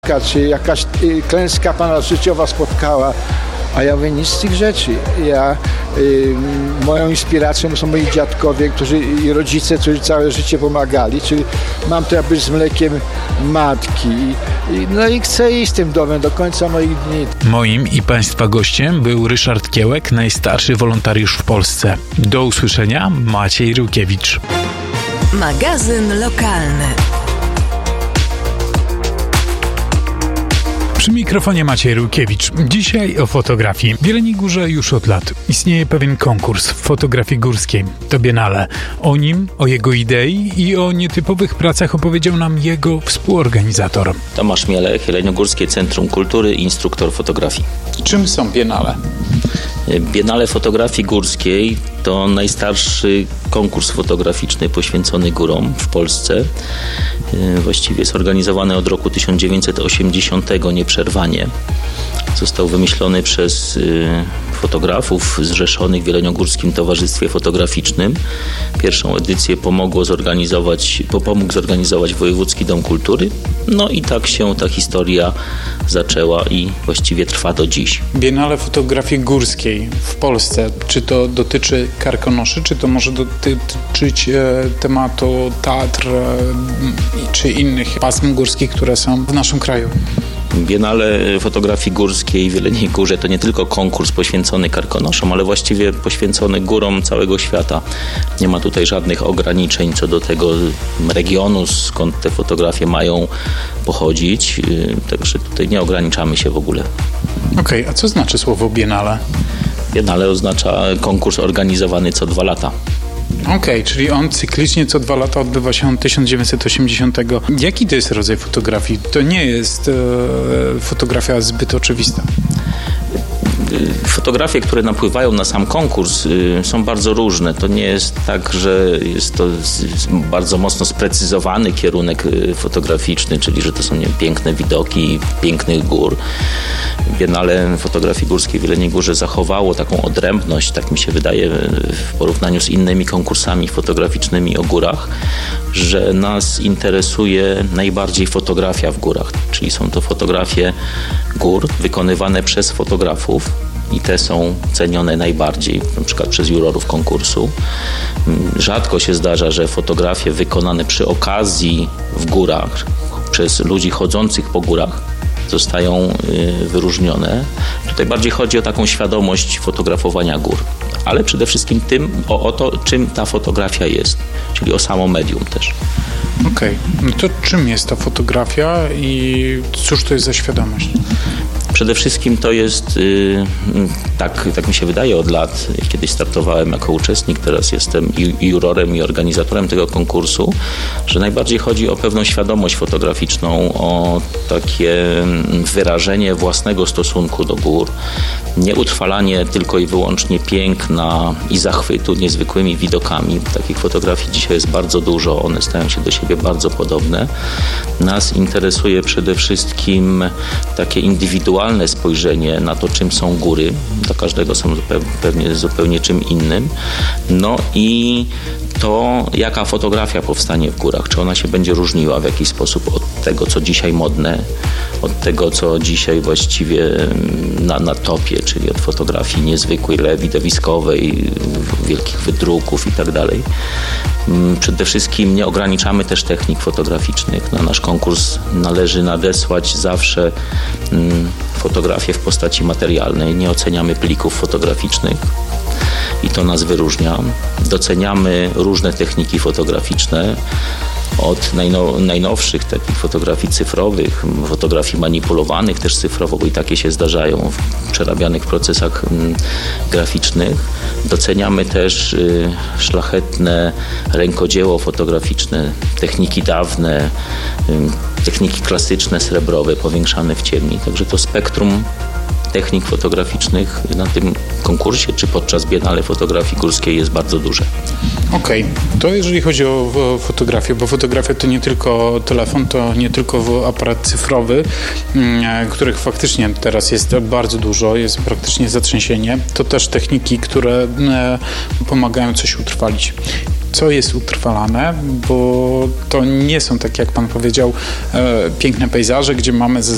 ucieczka, czy jakaś klęska pana życiowa spotkała. A ja mówię, nic z tych rzeczy. Moją inspiracją są moi dziadkowie, i rodzice, którzy całe życie pomagali. Czyli mam to jakby z mlekiem matki. No i chcę iść z tym domem do końca moich dni. Moim i Państwa gościem był Ryszard Kiełek, najstarszy wolontariusz w Polsce. Do usłyszenia, Maciej Rukiewicz. Magazyn lokalny. Przy mikrofonie Maciej Rukiewicz. Dzisiaj o fotografii. W Jeleniej Górze już od lat istnieje pewien konkurs fotografii górskiej. To Biennale. O nim, o jego idei i o nietypowych pracach opowiedział nam jego współorganizator. Tomasz Mielech, Jeleniogórskie Centrum Kultury, instruktor fotografii. Czym są Biennale? Biennale Fotografii Górskiej to najstarszy konkurs fotograficzny poświęcony górom w Polsce. Właściwie jest organizowany od roku 1980 nieprzerwanie. Został wymyślony przez fotografów zrzeszonych w Jeleniogórskim Towarzystwie Fotograficznym. Pierwszą edycję pomógł zorganizować Wojewódzki Dom Kultury. No i tak się ta historia zaczęła i właściwie trwa do dziś. Biennale Fotografii Górskiej w Polsce. Czy to dotyczy Karkonoszy, czy to może dotyczyć tematu Tatr czy innych pasm górskich, które są w naszym kraju? Biennale Fotografii Górskiej w Jeleniej Górze to nie tylko konkurs poświęcony Karkonoszom, ale właściwie poświęcony górom całego świata. Nie ma tutaj żadnych ograniczeń co do tego regionu, skąd te fotografie mają pochodzić. Także tutaj nie ograniczamy się w ogóle. Okej, a co znaczy słowo Biennale? Biennale oznacza konkurs organizowany co 2 lata. Okej, czyli on cyklicznie co 2 lata odbywa się od 1980. Jaki to jest rodzaj fotografii? To nie jest fotografia zbyt oczywista. Fotografie, które napływają na sam konkurs, są bardzo różne. To nie jest tak, że jest to bardzo mocno sprecyzowany kierunek fotograficzny, czyli że to są piękne widoki pięknych gór. Biennale Fotografii Górskiej w Jeleniej Górze zachowało taką odrębność, tak mi się wydaje, w porównaniu z innymi konkursami fotograficznymi o górach, że nas interesuje najbardziej fotografia w górach. Czyli są to fotografie gór wykonywane przez fotografów i te są cenione najbardziej, na przykład przez jurorów konkursu. Rzadko się zdarza, że fotografie wykonane przy okazji w górach przez ludzi chodzących po górach zostają wyróżnione. Tutaj bardziej chodzi o taką świadomość fotografowania gór, ale przede wszystkim o to, czym ta fotografia jest, czyli o samo medium też. Okej, no to czym jest ta fotografia i cóż to jest za świadomość? Przede wszystkim to jest, tak mi się wydaje od lat, kiedyś startowałem jako uczestnik, teraz jestem i jurorem, i organizatorem tego konkursu, że najbardziej chodzi o pewną świadomość fotograficzną, o takie wyrażenie własnego stosunku do gór, nie utrwalanie tylko i wyłącznie piękna i zachwytu niezwykłymi widokami. Takich fotografii dzisiaj jest bardzo dużo, one stają się do siebie bardzo podobne. Nas interesuje przede wszystkim takie indywidualne spojrzenie na to, czym są góry. Dla każdego są pewnie zupełnie czym innym. No i to, jaka fotografia powstanie w górach. Czy ona się będzie różniła w jakiś sposób od tego, co dzisiaj modne, od tego, co dzisiaj właściwie na topie, czyli od fotografii niezwykłej, widowiskowej, wielkich wydruków i tak dalej. Przede wszystkim nie ograniczamy też technik fotograficznych. Na nasz konkurs należy nadesłać zawsze fotografię w postaci materialnej. Nie oceniamy plików fotograficznych i to nas wyróżnia. Doceniamy różne techniki fotograficzne, od najnowszych takich fotografii cyfrowych, fotografii manipulowanych też cyfrowo, bo i takie się zdarzają, przerabianych w procesach graficznych. Doceniamy też szlachetne rękodzieło fotograficzne, techniki dawne, techniki klasyczne, srebrowe, powiększane w ciemni. Także to spektrum technik fotograficznych na tym konkursie czy podczas Biennale Fotografii Górskiej jest bardzo duże. Okej, to jeżeli chodzi o fotografię, bo fotografia to nie tylko telefon, to nie tylko aparat cyfrowy, których faktycznie teraz jest bardzo dużo, jest praktycznie zatrzęsienie, to też techniki, które pomagają coś utrwalić. Co jest utrwalane, bo to nie są, tak jak pan powiedział, piękne pejzaże, gdzie mamy